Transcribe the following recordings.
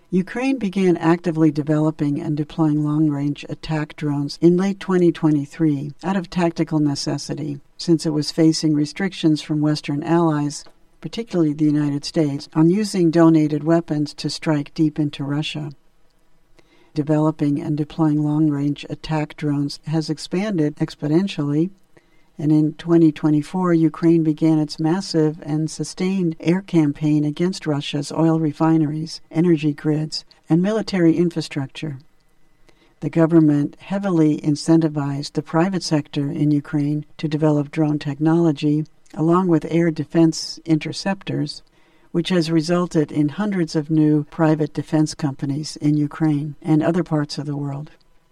Ukraine began actively developing and deploying long-range attack drones in late 2023 out of tactical necessity, since it was facing restrictions from Western allies, particularly the United States, on using donated weapons to strike deep into Russia. Developing and deploying long-range attack drones has expanded exponentially, and in 2024, Ukraine began its massive and sustained air campaign against Russia's oil refineries, energy grids, and military infrastructure. The government heavily incentivized the private sector in Ukraine to develop drone technology, along with air defense interceptors, which has resulted in hundreds of new private defense companies in Ukraine and other parts of the world.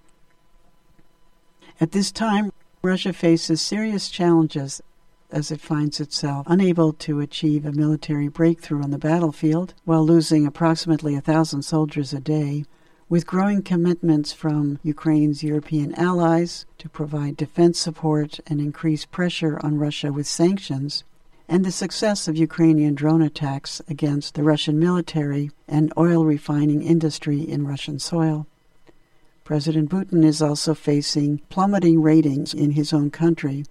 At this time, Russia faces serious challenges as it finds itself unable to achieve a military breakthrough on the battlefield while losing approximately 1,000 soldiers a day, with growing commitments from Ukraine's European allies to provide defense support and increase pressure on Russia with sanctions, and the success of Ukrainian drone attacks against the Russian military and oil refining industry in Russian soil. President Putin is also facing plummeting ratings in his own country.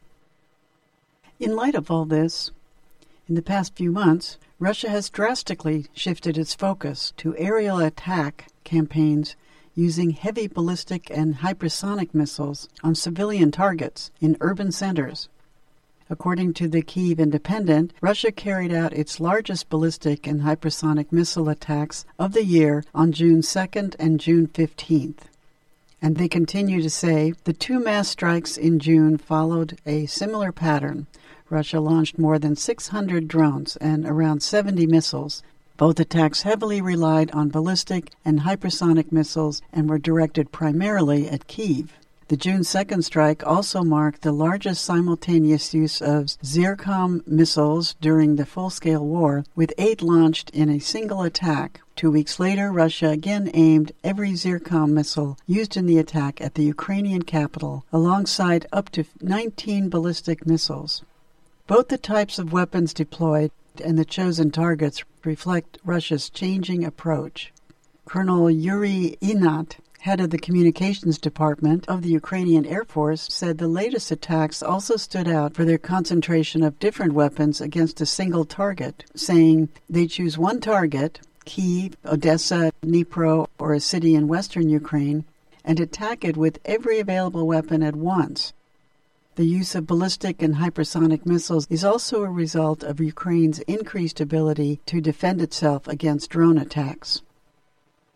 In light of all this, in the past few months, Russia has drastically shifted its focus to aerial attack campaigns using heavy ballistic and hypersonic missiles on civilian targets in urban centers. According to the Kyiv Independent, Russia carried out its largest ballistic and hypersonic missile attacks of the year on June 2nd and June 15th. And they continue to say the two mass strikes in June followed a similar pattern. Russia launched more than 600 drones and around 70 missiles. Both attacks heavily relied on ballistic and hypersonic missiles and were directed primarily at Kyiv. The June 2nd strike also marked the largest simultaneous use of Zircon missiles during the full-scale war, with 8 launched in a single attack. 2 weeks later, Russia again aimed every Zircon missile used in the attack at the Ukrainian capital, alongside up to 19 ballistic missiles. Both the types of weapons deployed and the chosen targets reflect Russia's changing approach. Colonel Yuri Inat, head of the communications department of the Ukrainian Air Force, said the latest attacks also stood out for their concentration of different weapons against a single target, saying they choose one target, Kyiv, Odessa, Dnipro, or a city in western Ukraine, and attack it with every available weapon at once. The use of ballistic and hypersonic missiles is also a result of Ukraine's increased ability to defend itself against drone attacks.